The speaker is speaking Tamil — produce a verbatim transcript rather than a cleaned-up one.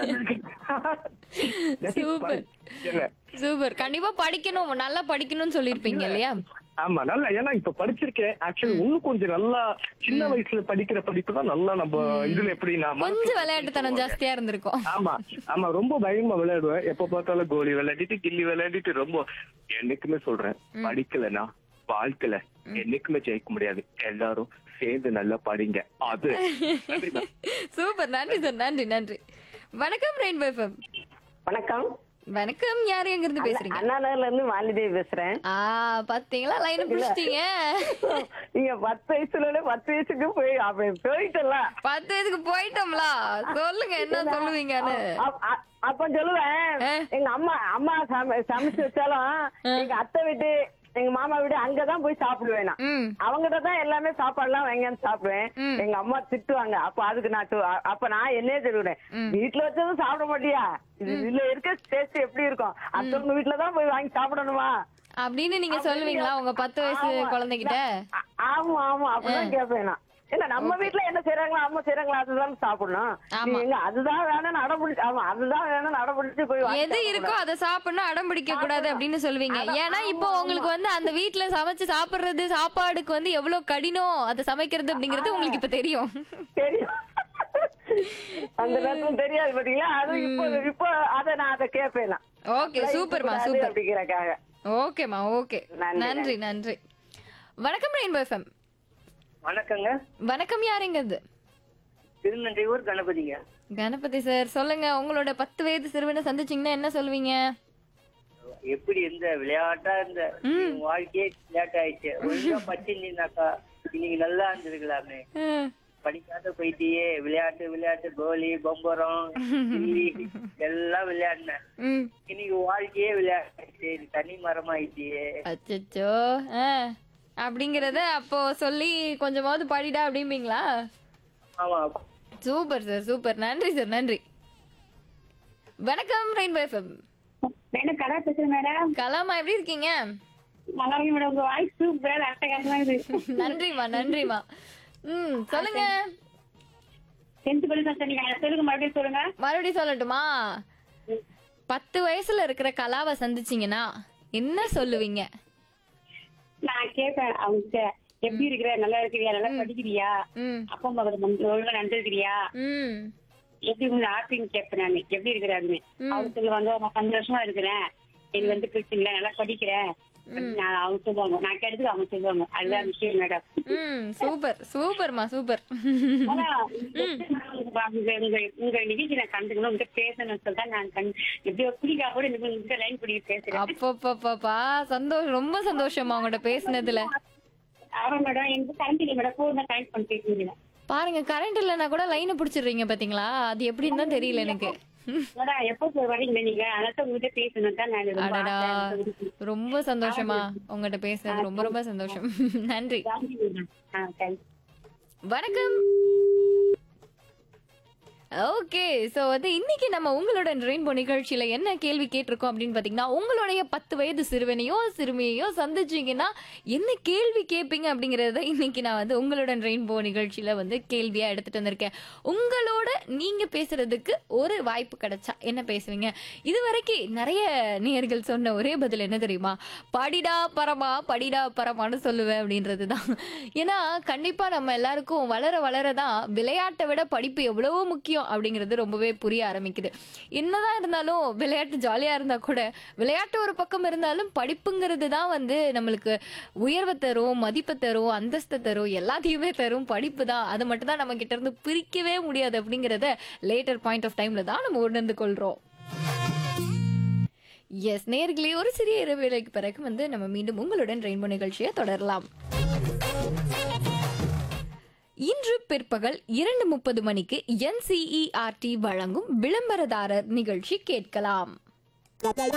Super super. கண்டிப்பா படிக்கணும், நல்லா படிக்கணும்னு சொல்லிருப்பீங்க இல்லையா? ஆமா நல்லா. ஏன்னா இப்ப படிச்சிருக்கேன் ஆக்சுவலி இன்னும் கொஞ்சம் நல்லா சின்ன வயசுல படிக்கிற படிப்பு தான் நல்லா நம்ம இதுல எப்படி நான் கொஞ்சம் விளையாட்டுத்தனம் ஜாஸ்தியா இருந்திருக்கும். ஆமா ஆமா ரொம்ப பயங்கரமா விளையாடுவேன். எப்ப பார்த்தாலும் கோலி விளையாடிட்டு கில்லி விளையாடிட்டு ரொம்ப என்னைக்குமே சொல்றேன் படிக்கலனா வாழ்க்கையில என்னைக்குமே ஜெயிக்க முடியாது. எல்லாரும் சேர்ந்து நல்லா படிங்க. அது சூப்பர். நன்றி சார், நன்றி நன்றி. வணக்கம் ரெயின்போ எஃப்எம். வணக்கம். வணக்கம். யாரு எங்க இருந்து பேசுறீங்க? அண்ணா நகர்ல இருந்து வாலிதேவி பேசுறேன். ஆ பாத்தீங்களா லைன் புடிச்சிட்டீங்க. நீங்க பத்து வயசுல பத்து வயசுக்கு போய் அப்ப போயிட்டல பத்து வயசுக்கு போயிட்டோம்ல. சொல்லுங்க என்ன சொல்லுவீங்கன்னு. அப்ப சொல்லுவேன் எங்க அம்மா அம்மா சமைச்சு வச்சாலும் எங்க அத்தை வீட்டு எங்க மாமா வீடு அங்கதான் போய் சாப்பிடுவேன். அவங்ககிட்ட தான் எல்லாமே சாப்பாடு எல்லாம் வாங்கன்னு சாப்பிடுவேன். எங்க அம்மா திட்டுவாங்க. அப்ப அதுக்கு நான் அப்ப நான் என்னே சொல்லுவேன், வீட்டுல வச்சதும் சாப்பிட மாட்டியா, இதுல இருக்க டேஸ்ட் எப்படி இருக்கும், அடுத்தவங்க வீட்டுலதான் போய் வாங்கி சாப்பிடணுமா அப்படின்னு நீங்க சொல்லுவீங்களா உங்க பத்து வயசு குழந்தைகிட்ட? ஆமா ஆமா அப்படிதான் கேட்பேன் நான். இல்ல நம்ம வீட்டுல என்ன செய்யறாங்களோ அம்மா செய்யறாங்களோ அதுதான் சாப்பிடணும். எங்க அதுதான் வேணும் அடம்பிடிச்சு. ஆமா அதுதான் வேணும் அடம்பிடிச்சு போய் எது இருக்கோ அதை சாப்பிடணும், அடம் பிடிக்க கூடாது அப்படின்னு சொல்லுவீங்க. ஏன்னா இப்போ உங்களுக்கு வந்து அந்த வீட்டுல சமைச்சு சாப்பிடுறது சாப்பாடுக்கு வந்து எவ்வளவு கடினம் அதை சமைக்கிறது அப்படிங்கறது உங்களுக்கு இப்ப தெரியும். தெரியும். அந்த நேரத்துல தெரியாது பாத்தீங்களா. அது இப்போ இப்போ அத நான் அதை கேட்பேன். ஓகே சூப்பர்மா சூப்பர் அப்படிங்கறக்காக. ஓகேமா ஓகே நன்றி நன்றி. வணக்கம் ரெயின்போ எஃப்எம். வணக்கங்க. வணக்கம். யாருங்கிறது? திருநன்றியூர் கணபதிங்க. கணபதி சார் சொல்லுங்க. உங்களோட பத்து வயது சிறுவனை சந்திச்சீங்கன்னா என்ன சொல்லுவீங்க? எப்படி இந்த விளையாட்டா இந்த வாழ்க்கையே விளையாட்டு ஆயிடுச்சு. ஒழுங்கா படிச்சிருந்தீங்கன்னாக்கா இன்னைக்கு நல்லா இருந்திருக்கலாமே. படிக்காத போயிட்டியே. விளையாட்டு விளையாட்டு கோலி பம்பரம் கில்லி எல்லாம் விளையாடினேன். இன்னைக்கு வாழ்க்கையே விளையாட்டு தனி மரமாயிட்டியே. அச்சோ அப்படிங்கறத அப்போ சொல்லி கொஞ்சமாவது படிடா அப்படிம்பீங்களா? ஆமா. Super sir super. நன்றி சார் நன்றி. வணக்கம் ரெயின்போ எஃப்எம். மேடம் கலா பேசுறேன் மேடம். கலாமா எப்படி இருக்கீங்க? நல்லா இருக்கேன் மேடம். உங்க வாய்ஸ் சூப்பரா அட்டகாசமா இருக்கு. நன்றிமா நன்றிமா. ம் சொல்லுங்க. டென்த் படிச்சா சொன்னீங்க. சொல்லுங்க மறுபடியும் சொல்லுங்க. மறுபடியும் சொல்லட்டுமா? பத்து வயசுல இருக்கிற கலாவை சந்திச்சீங்கன்னா என்ன சொல்லுவீங்க? நான் கேட்பேன் அவங்க எப்படி இருக்கிற, நல்லா இருக்கிறியா, நல்லா படிக்கிறியா, அப்பா அம்மா ஒழுங்கா நடந்துருக்கிறியா, எப்படி உங்க ஆப்பிங் கேட்பேன். நான் எப்படி இருக்கிறாருன்னு அவங்க சொல்லுவாங்க நான் சந்தோஷமா இருக்கிறேன், எனக்கு வந்து பிரச்சனை இல்லை, நல்லா படிக்கிறேன். அவங்க சொல்லுவாங்க. நான் கேட்டதுக்கு அவங்க சொல்லுவாங்க. அதுதான் விஷயம் மேடம். சூப்பர் சூப்பர்மா சூப்பர். உங்க நிகழ்ச்சி நான் கண்டுக்கணும், உங்க பேசணும்னு சொல்லிட்டு நான் எப்படியோ புரியா கூட எனக்கு லைன் பிடிக்க பேசுறேன். அப்பப்பா சந்தோஷம், ரொம்ப சந்தோஷமா உங்கள்ட்ட பேசினதுல. ஆமா மேடம். எனக்கு கரண்ட் இல்லை மேடம். போன் தான் கனெக்ட் பண்ணி பேசுறீங்க. பாருங்க கரண்ட் இல்லைன்னா கூட லைனை பிடிச்சிடுறீங்க பாத்தீங்களா? அது எப்படின்னு தான் தெரியல எனக்கு. எப்போ வரீங்க நீங்க? அதான் உங்ககிட்ட பேசணும் தான் நான். அடடா ரொம்ப சந்தோஷமா உங்ககிட்ட பேசுறது. ரொம்ப ரொம்ப சந்தோஷம். நன்றி. வணக்கம். ஓகே சோ வந்து இன்னைக்கு நம்ம உங்களோட ரெயின்போ நிகழ்ச்சியில என்ன கேள்வி கேட்டிருக்கோம் அப்படின்னு பாத்தீங்கன்னா, உங்களுடைய பத்து வயது சிறுவனையோ சிறுமியையோ சந்திச்சீங்கன்னா என்ன கேள்வி கேட்பீங்க அப்படிங்கறத இன்னைக்கு நான் வந்து உங்களோட ரெயின்போ நிகழ்ச்சியில வந்து கேள்வியா எடுத்துட்டு வந்திருக்கேன். உங்களோட நீங்க பேசுறதுக்கு ஒரு வாய்ப்பு கிடைச்சா என்ன பேசுவீங்க? இது வரைக்கும் நிறைய நேயர்கள் சொன்ன ஒரே பதில் என்ன தெரியுமா? படிடா பரமா படிடா பரமான்னு சொல்லுவேன் அப்படின்றதுதான். ஏன்னா கண்டிப்பா நம்ம எல்லாருக்கும் வளர வளரதான் விளையாட்டை விட படிப்பு எவ்வளவோ முக்கியம் அப்படிங்கிறது ரொம்பவே புரிய ஆரம்பிக்குது. என்னதான் இருந்தாலும் விளையாட்டு ஜாலியா இருந்தா கூட விளையாட்டு ஒரு பக்கம் இருந்தாலும் படிப்புங்கிறது தான் வந்து நம்மளுக்கு உயர்வை தரும், மதிப்பை தரும், அந்தஸ்தை தரும், எல்லாத்தையுமே தரும் படிப்பு தான். அது மட்டும் தான் நம்ம கிட்ட இருந்து பிரிக்கவே முடியாது அப்படிங்கறத லேட்டர் பாயிண்ட் ஆஃப் டைம்ல தான் நம்ம உணர்ந்து கொள்றோம். எஸ் நேர்களே, ஒரு சிறிய இடைவேளைக்கு பிறகு வந்து நம்ம மீண்டும் உங்களுடன் ரெயின்போ நிகழ்ச்சியை தொடரலாம். இன்று பிற்பகல் இரண்டு முப்பது மணிக்கு N C E R D வழங்கும் விளம்பரதாரர் நிகழ்ச்சி கேட்கலாம்.